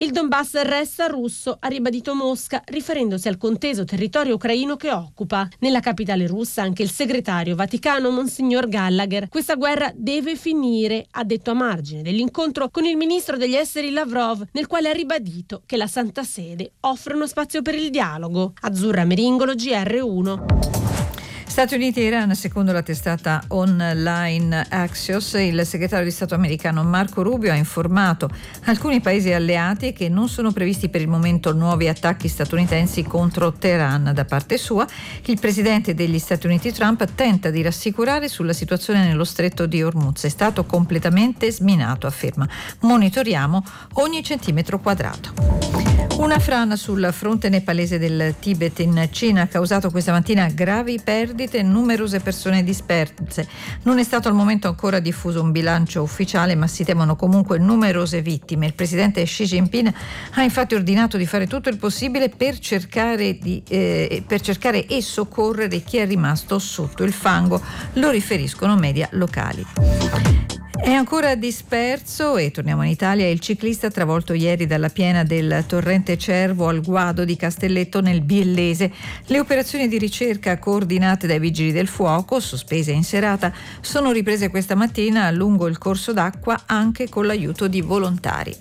Il Donbass resta russo, ha ribadito Mosca, riferendosi al conteso territorio ucraino che occupa. Nella capitale russa anche il segretario vaticano Monsignor Gallagher. Questa guerra deve finire, ha detto a margine dell'incontro con il ministro degli esteri Lavrov, nel quale ha ribadito che la Santa Sede offre uno spazio per il dialogo. Azzurra Meringolo, GR1. Stati Uniti e Iran, secondo la testata online Axios, il segretario di Stato americano Marco Rubio ha informato alcuni paesi alleati che non sono previsti per il momento nuovi attacchi statunitensi contro Teheran. Da parte sua, il presidente degli Stati Uniti Trump tenta di rassicurare sulla situazione nello stretto di Hormuz. È stato completamente sminato, afferma. Monitoriamo ogni centimetro quadrato. Una frana sul fronte nepalese del Tibet in Cina ha causato questa mattina gravi perdite e numerose persone disperse. Non è stato al momento ancora diffuso un bilancio ufficiale, ma si temono comunque numerose vittime. Il presidente Xi Jinping ha infatti ordinato di fare tutto il possibile per cercare e soccorrere chi è rimasto sotto il fango, lo riferiscono media locali. È ancora disperso, e torniamo in Italia, il ciclista travolto ieri dalla piena del torrente Cervo al guado di Castelletto nel Biellese. Le operazioni di ricerca coordinate dai vigili del fuoco, sospese in serata, sono riprese questa mattina lungo il corso d'acqua anche con l'aiuto di volontari.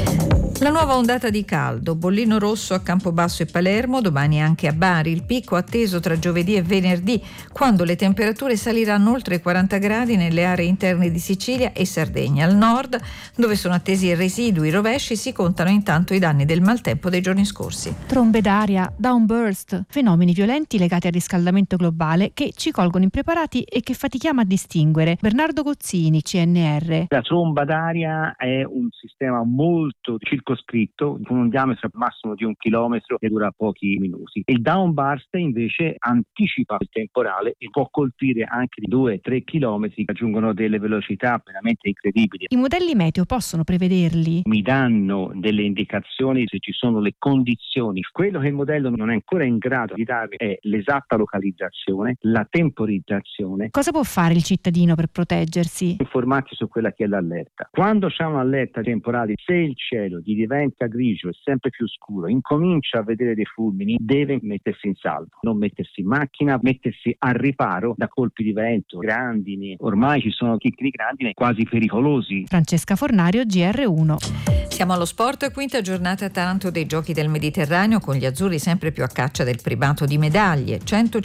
La nuova ondata di caldo, bollino rosso a Campobasso e Palermo, domani anche a Bari, il picco atteso tra giovedì e venerdì, quando le temperature saliranno oltre i 40 gradi nelle aree interne di Sicilia e Sardegna. Al nord, dove sono attesi residui rovesci, si contano intanto i danni del maltempo dei giorni scorsi. Trombe d'aria, downburst, fenomeni violenti legati al riscaldamento globale che ci colgono impreparati e che fatichiamo a distinguere. Bernardo Gozzini, CNR. La tromba d'aria è un sistema molto circoscritto, con un diametro massimo di 1 chilometro che dura pochi minuti. Il downburst invece anticipa il temporale e può colpire anche di 2-3 chilometri, raggiungono delle velocità veramente incredibili. I modelli meteo possono prevederli? Mi danno delle indicazioni se ci sono le condizioni. Quello che il modello non è ancora in grado di darmi è l'esatta localizzazione, la temporizzazione. Cosa può fare il cittadino per proteggersi? Informarsi su quella che è l'allerta. Quando c'è un'allerta temporale, se il cielo gli diventa grigio e sempre più scuro, incomincia a vedere dei fulmini, deve mettersi in salvo, non mettersi in macchina, mettersi a riparo da colpi di vento, grandini. Ormai ci sono chicchi grandine quasi pericolosi. Francesca Fornario, GR1. Siamo allo sport, quinta giornata tanto dei Giochi del Mediterraneo, con gli azzurri sempre più a caccia del primato di medaglie.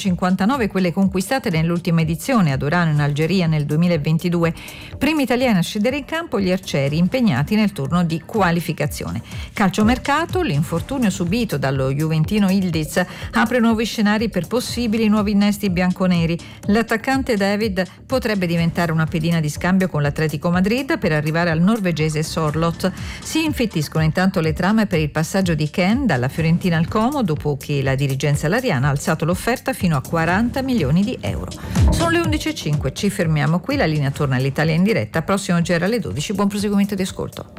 159 quelle conquistate nell'ultima edizione ad Orano in Algeria nel 2022. Primi italiani a scendere in campo gli arcieri impegnati nel turno di qualificazione. Calciomercato, l'infortunio subito dallo juventino Ildiz apre nuovi scenari per possibili nuovi innesti bianconeri. L'attaccante David potrebbe diventare una pedina di scambio con l'Atletico Madrid per arrivare al norvegese Sorloth. Si infittiscono intanto le trame per il passaggio di Ken dalla Fiorentina al Como, dopo che la dirigenza lariana ha alzato l'offerta fino a 40 milioni di euro. Sono le 11.05, ci fermiamo qui, la linea torna all'Italia in diretta, prossimo GR alle 12, buon proseguimento di ascolto.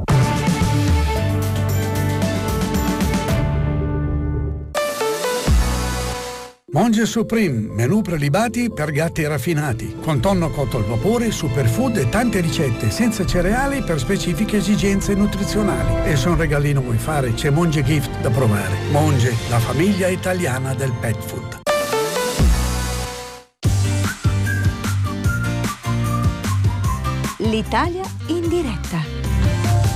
Monge Supreme, menù prelibati per gatti raffinati, con tonno cotto al vapore, superfood e tante ricette senza cereali per specifiche esigenze nutrizionali. E se un regalino vuoi fare, c'è Monge Gift da provare. Monge, la famiglia italiana del pet food. L'Italia in diretta.